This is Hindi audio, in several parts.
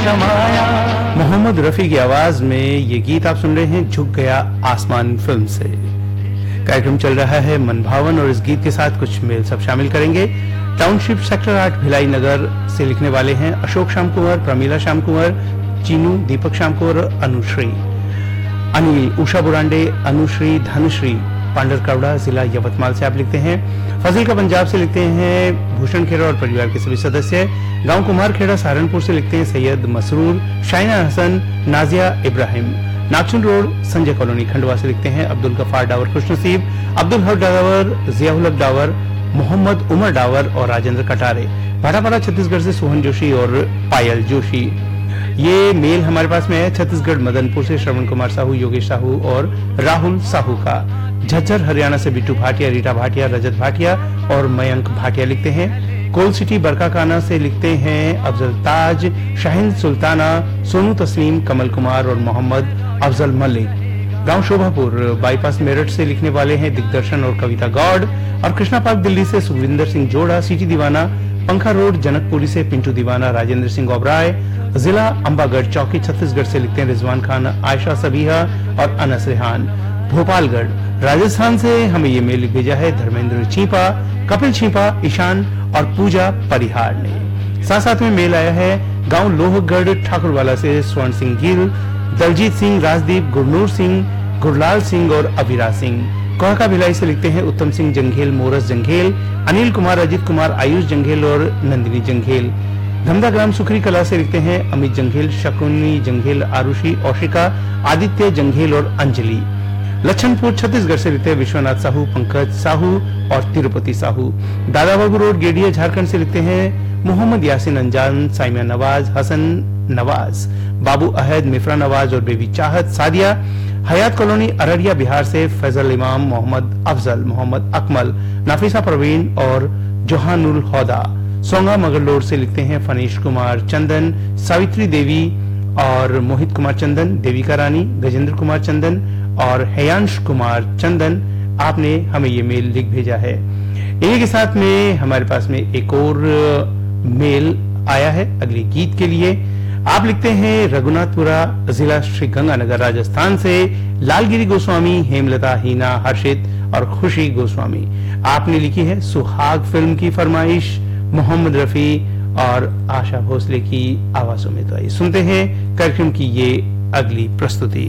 जमाया। मोहम्मद रफी की आवाज में ये गीत आप सुन रहे हैं झुक गया आसमान फिल्म से। कार्यक्रम चल रहा है मनभावन और इस गीत के साथ कुछ मेल सब शामिल करेंगे। टाउनशिप सेक्टर 8 भिलाई नगर से लिखने वाले हैं अशोक श्याम कुंवर, प्रमीला श्याम कुंवर, चीनू, दीपक श्याम कुंवर, अनुश्री, अनिल, उषा बुरांडे, अनुश्री, धनश्री, पांडर कावड़ा, जिला यवतमाल से आप लिखते हैं। फजील का पंजाब से लिखते हैं भूषण खेड़ा और परिवार के सभी सदस्य। गांव कुमार खेड़ा सहारनपुर से लिखते हैं सैयद मसरूर, शाइना हसन, नाजिया इब्राहिम। नागचुन रोड संजय कॉलोनी खंडवा से लिखते हैं अब्दुल गफार डावर, खुशनसीब, अब्दुल हक डावर, जियाउल हक डावर, मोहम्मद उमर डावर और राजेंद्र कटारे। भाटापारा छत्तीसगढ़ से सोहन जोशी और पायल जोशी। ये मेल हमारे पास में है छत्तीसगढ़ मदनपुर से श्रवण कुमार साहू, योगेश साहू और राहुल साहू का। झज्जर हरियाणा से बिट्टू भाटिया, रीटा भाटिया, रजत भाटिया और मयंक भाटिया लिखते हैं। कोल सिटी बरकाकाना से लिखते हैं अफजल ताज, शाहिन सुल्ताना, सोनू तस्लीम, कमल कुमार और मोहम्मद अफजल मलिक। गांव शोभापुर बाईपास मेरठ से लिखने वाले हैं दिग्दर्शन और कविता गौड़। और कृष्णा पार्क दिल्ली से सुखविंदर सिंह जोड़ा, सिटी दीवाना, पंखा रोड जनकपुरी से पिंटू दीवाना, राजेंद्र सिंह ओबराय। जिला अंबागढ़ चौकी छत्तीसगढ़ से लिखते हैं रिजवान खान, आयशा सबीहा और अनस रेहान। भोपालगढ़ राजस्थान से हमें ये मेल भेजा है धर्मेंद्र छीपा, कपिल छीपा, ईशान और पूजा परिहार ने। साथ साथ में मेल आया है गांव लोहगढ़ ठाकुरवाला से स्वर्ण सिंह गिल, दलजीत सिंह, राजदीप, गुरनूर सिंह, गुरलाल सिंह और अभिराज सिंह। कोहका भिलाई से लिखते हैं उत्तम सिंह जंघेल, मोरस जंघेल, अनिल कुमार, अजित कुमार, आयुष जंघेल और नंदिनी जंघेल। धमदा ग्राम सुखरी कला से लिखते हैं अमित जंघेल, शकुनी जंघेल, आरुषि, औशिका, आदित्य जंघेल और अंजलि। लच्छनपुर छत्तीसगढ़ से लिखते हैं विश्वनाथ साहू, पंकज साहू और तिरुपति साहू। दादा बाबू रोड गेडिया झारखंड से लिखते हैं मोहम्मद यासिन अंजान, साइमिया नवाज, हसन नवाज, बाबू अहद, मिफ्रा नवाज और बेबी चाहत। सादिया हयात कॉलोनी अररिया बिहार से फैजल इमाम, मोहम्मद अफजल, मोहम्मद अकमल, नाफिसा परवीन और जोहानुल हौदा। सोंगा मगरलोड से लिखते हैं फनीश कुमार चंदन, सावित्री देवी और मोहित कुमार चंदन, देविका रानी, गजेंद्र कुमार चंदन और हेयांश कुमार चंदन। आपने हमें ये मेल लिख भेजा है। इन्हीं के साथ में हमारे पास में एक और मेल आया है अगले गीत के लिए। आप लिखते हैं रघुनाथपुरा, जिला श्री गंगानगर, राजस्थान से लालगिरी गोस्वामी, हेमलता, हीना, हर्षित और खुशी गोस्वामी। आपने लिखी है सुहाग फिल्म की फरमाइश मोहम्मद रफी और आशा भोसले की आवाजों में। तो आइए सुनते हैं कार्यक्रम की ये अगली प्रस्तुति।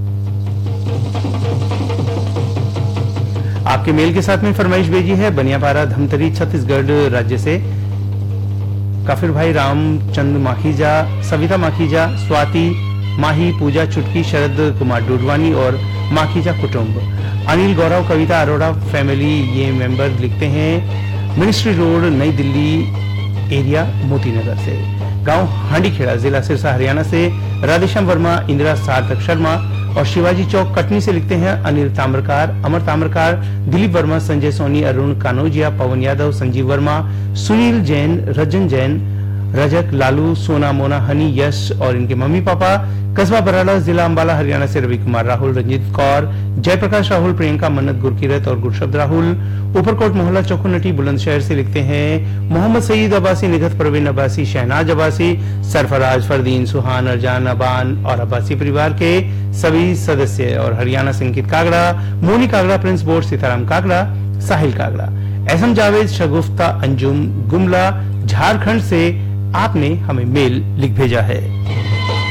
आपके मेल के साथ में फरमाइश भेजी है बनियापारा, धमतरी, छत्तीसगढ़ राज्य से काफिर भाई रामचंद माखीजा, सविता माखीजा, स्वाति माही, पूजा चुटकी, शरद कुमार डूडवानी और माखीजा कुटुंब। अनिल गौरव, कविता अरोड़ा फैमिली ये मेंबर लिखते हैं मिनिस्ट्री रोड, नई दिल्ली एरिया, मोतीनगर से। गांव हांडीखेड़ा, जिला सिरसा, हरियाणा से राधेश्याम वर्मा, इंदिरा सार्थक शर्मा और शिवाजी चौक कटनी से लिखते हैं अनिल ताम्रकार, अमर ताम्रकार, दिलीप वर्मा, संजय सोनी, अरुण कानोजिया, पवन यादव, संजीव वर्मा, सुनील जैन, रजन जैन, रजक, लालू, सोना, मोना, हनी, यश और इनके मम्मी पापा। कस्बा बराला, जिला अंबाला, हरियाणा से रवि कुमार राहुल, रंजीत कौर, जयप्रकाश राहुल, प्रियंका, मन्नत, गुरकीरत और गुरशब्द राहुल। ऊपरकोट मोहल्ला, चौकुनटी, बुलंदशहर से लिखते हैं मोहम्मद सईद अब्बासी, निगत परवीन अब्बासी, शहनाज अब्बासी, सरफराज, फरदीन, सुहान, अरजान, अबान और अब्बासी परिवार के सभी सदस्य। और हरियाणा से अंकित कागड़ा, मोनी कागड़ा, प्रिंस बोर्ड, सीताराम कागड़ा, साहिल कागड़ा। एसएम जावेद, शगुफ्ता अंजुम, गुमला, झारखंड से आपने हमें मेल लिख भेजा है।